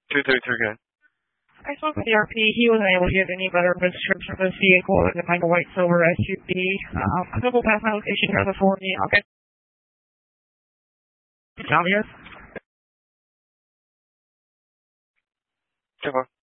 233 again. I spoke with the RP. He wasn't able to get any better description of this vehicle than like a white silver SUV. He'll go past my location here for me. Okay. Obvious. Okay.